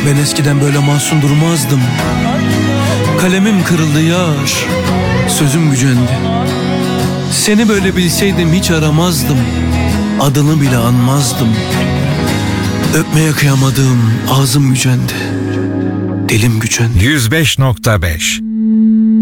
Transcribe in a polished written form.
Ben eskiden böyle masum durmazdım. Kalemim kırıldı yar, sözüm gücendi. Seni böyle bilseydim hiç aramazdım. Adını bile anmazdım. Öpmeye kıyamadım, ağzım gücendi. Dilim gücendi. 105.5